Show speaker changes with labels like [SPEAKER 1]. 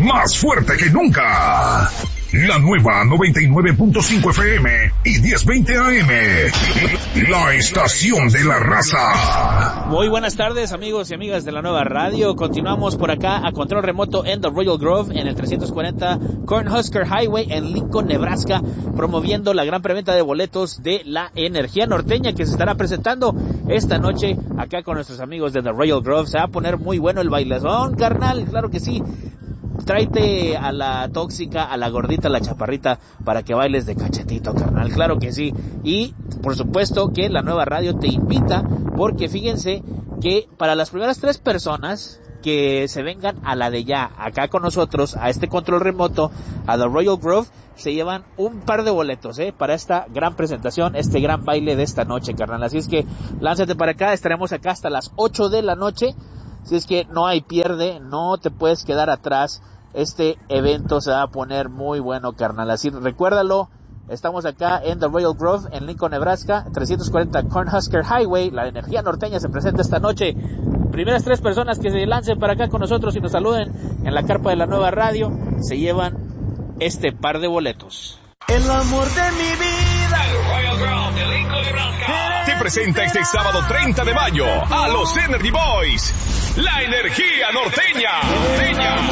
[SPEAKER 1] más fuerte que nunca. La nueva 99.5 FM y 1020 AM. La estación de la raza.
[SPEAKER 2] Muy buenas tardes, amigos y amigas de la nueva radio. Continuamos por acá a control remoto en The Royal Grove, en el 340 Cornhusker Highway en Lincoln, Nebraska, promoviendo la gran preventa de boletos de la Energía Norteña que se estará presentando esta noche acá con nuestros amigos de The Royal Grove. Se va a poner muy bueno el bailazón, carnal, claro que sí. Tráete a la tóxica, a la gordita, a la chaparrita, para que bailes de cachetito, carnal, claro que sí. Y, por supuesto, que la nueva radio te invita, porque fíjense que para las primeras 3 personas que se vengan a la de ya, acá con nosotros, a este control remoto, a The Royal Grove, se llevan un par de boletos, para esta gran presentación, este gran baile de esta noche, carnal. Así es que, lánzate para acá, estaremos acá hasta las 8 de la noche. Si es que no hay pierde, no te puedes quedar atrás. Este evento se va a poner muy bueno, carnal. Así, recuérdalo, estamos acá en The Royal Grove, en Lincoln, Nebraska, 340 Cornhusker Highway. La Energía Norteña se presenta esta noche. Primeras 3 personas que se lancen para acá con nosotros y nos saluden en la carpa de la nueva radio, se llevan este par de boletos.
[SPEAKER 3] El amor de mi vida.
[SPEAKER 1] El Royal Grove de Lincoln, Nebraska te presenta este sábado 30 de mayo a los Energy Boys. La Energía Norteña.